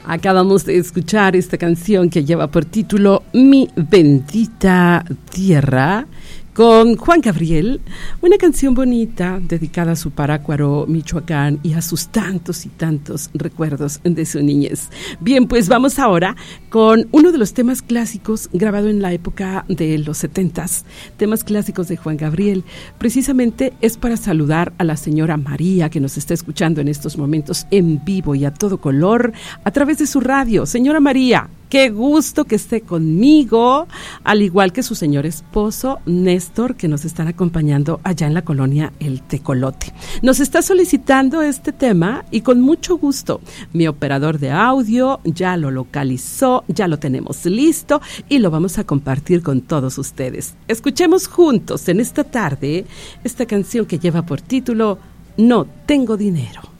Acabamos de escuchar esta canción que lleva por título Mi Bendita Tierra, con Juan Gabriel, una canción bonita dedicada a su Parácuaro, Michoacán, y a sus tantos y tantos recuerdos de su niñez. Bien, pues vamos ahora con uno de los temas clásicos grabado en la época de los 70s, temas clásicos de Juan Gabriel. Precisamente es para saludar a la señora María, que nos está escuchando en estos momentos en vivo y a todo color a través de su radio. Señora María, qué gusto que esté conmigo, al igual que su señor esposo, Néstor, que nos están acompañando allá en la colonia El Tecolote. Nos está solicitando este tema y con mucho gusto. Mi operador de audio ya lo localizó, ya lo tenemos listo y lo vamos a compartir con todos ustedes. Escuchemos juntos en esta tarde esta canción que lleva por título No tengo dinero.